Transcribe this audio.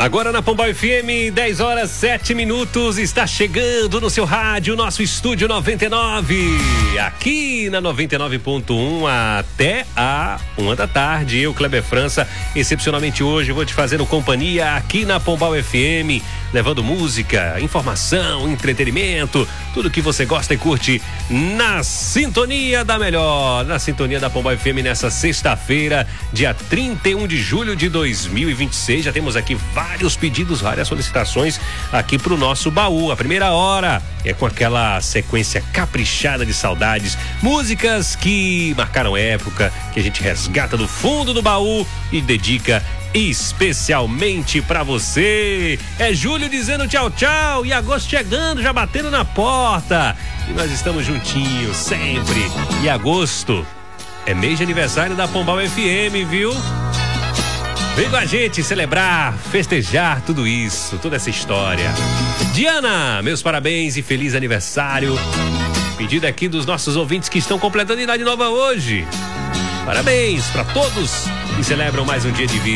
Agora na Pombal FM, 10 horas 7 minutos, está chegando no seu rádio, nosso Estúdio 99, aqui na 99.1 até a 1 da tarde. Eu, Kleber França, excepcionalmente hoje vou te fazendo companhia aqui na Pombal FM, levando música, informação, entretenimento, tudo que você gosta e curte na sintonia da melhor, na sintonia da Pombal FM nessa sexta-feira, dia 31 de julho de 2026. Já temos aqui vários pedidos, várias solicitações aqui pro nosso baú. A primeira hora é com aquela sequência caprichada de saudades, músicas que marcaram época, que a gente resgata do fundo do baú e dedica especialmente pra você. É Júlio dizendo tchau, tchau, e agosto chegando, já batendo na porta. E nós estamos juntinhos sempre. E agosto é mês de aniversário da Pombal FM, viu? Vem com a gente celebrar, festejar tudo isso, toda essa história. Diana, meus parabéns e feliz aniversário. Pedido aqui dos nossos ouvintes que estão completando idade nova hoje. Parabéns pra todos que celebram mais um dia de vida.